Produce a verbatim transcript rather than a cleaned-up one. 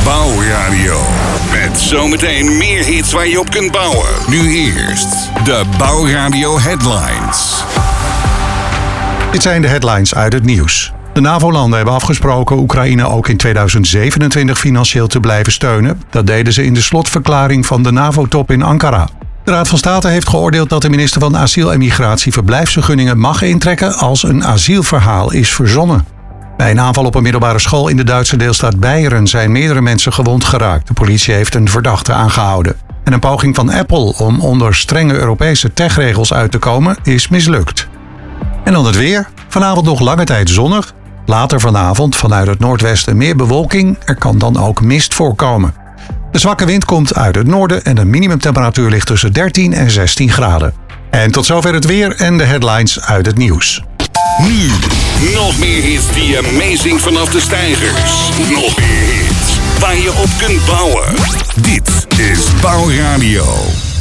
Bouwradio. Met zometeen meer hits waar je op kunt bouwen. Nu eerst de Bouwradio headlines. Dit zijn de headlines uit het nieuws. De NAVO-landen hebben afgesproken Oekraïne ook in tweeduizend zevenentwintig financieel te blijven steunen. Dat deden ze in de slotverklaring van de NAVO-top in Ankara. De Raad van State heeft geoordeeld dat de minister van Asiel en Migratie verblijfsvergunningen mag intrekken als een asielverhaal is verzonnen. Bij een aanval op een middelbare school in de Duitse deelstaat Beieren zijn meerdere mensen gewond geraakt. De politie heeft een verdachte aangehouden. En een poging van Apple om onder strenge Europese techregels uit te komen is mislukt. En dan het weer. Vanavond nog lange tijd zonnig. Later vanavond vanuit het noordwesten meer bewolking. Er kan dan ook mist voorkomen. De zwakke wind komt uit het noorden en de minimumtemperatuur ligt tussen dertien en zestien graden. En tot zover het weer en de headlines uit het nieuws. Nu, nog meer hits die amazing vanaf de stijgers. Nog meer hits waar je op kunt bouwen. Dit is Bouwradio.